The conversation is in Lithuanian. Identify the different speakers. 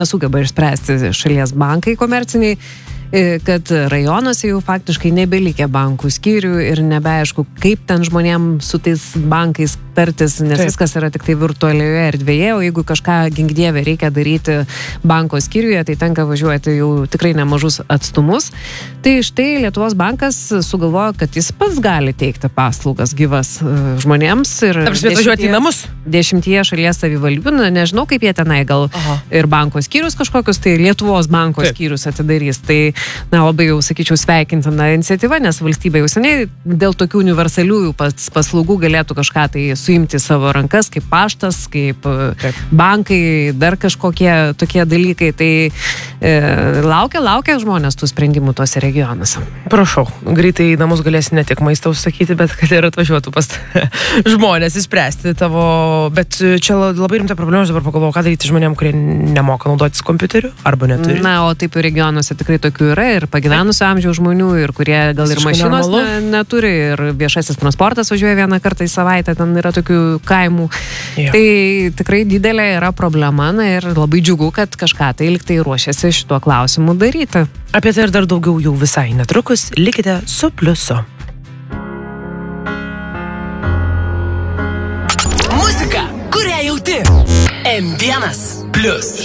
Speaker 1: nesugeba išspręsti šalies bankai komerciniai, kad rajonuose jau faktiškai nebelikę bankų skyrių ir nebeaišku, kaip ten žmonėm su tais bankais tartis, nes viskas yra tik tai virtualioje erdvėje, o jeigu kažką ginkdievė reikia daryti banko skyriuje, tai tenka važiuoti jau tikrai nemažus atstumus. Tai štai Lietuvos bankas sugalvojo, kad jis pats gali teikti paslaugas gyvas žmonėms. Ir
Speaker 2: važiuoti į namus?
Speaker 1: 10 šalies savivaldybių, nežinau kaip jie tenai, gal ir banko skyrius kažkokius, tai Lietuvos banko skyrius atidarys. Tai labai jau, sakyčiau, sveikintina iniciatyva, nes valstybė jau seniai dėl tokių universaliųjų paslaugų galėtų kažką tai suimti savo rankas, kaip paštas, kaip bankai, dar kažkokie tokie dalykai. Tai laukia žmonės tų sprendimų tuose regionuose.
Speaker 2: Prašau, greitai į namus galėsi ne tik maistą užsakyti, bet kad ir atvažiuotų pas žmonės įspręsti tavo... Bet čia labai rimta problema, aš dabar pagalvojau, ką daryti žmonėm, kurie nemoka naudotis kompiuteriu arba neturi.
Speaker 1: Na, o taip ir regionuose tikrai tokių yra ir pagyvenusio amžiaus žmonių, ir kurie gal ir mašinos neturi, ir viešasis transportas važiuoja vieną kartą į savaitę, ten yra tokių kaimų. Tai tikrai didelė yra problema, na ir labai džiugu, kad kažką tai liktai ruošiasi šituo klausimu daryti.
Speaker 2: Apie tai ir dar daugiau jau visai netrukus, likite su Pliusu.
Speaker 3: Muzika, kurią jauti. M1 Plius.